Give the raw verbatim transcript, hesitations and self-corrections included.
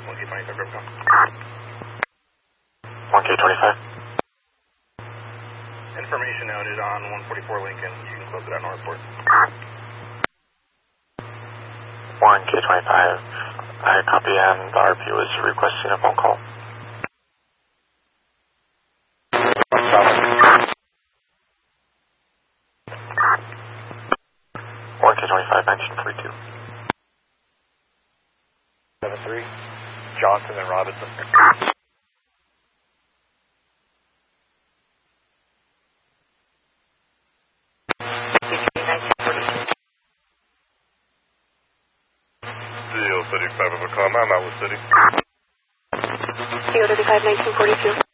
one K twenty-five, Rubicon. one K twenty-five. Information noted on one forty-four Lincoln. You can close it out and report. one K twenty-five. I copy, and the R P was requesting a phone call. one K twenty-five, nineteen forty-two. seven three, Johnson and Robinson. C O thirty-five of a call, I'm out with City. C O thirty-five, nineteen forty-two.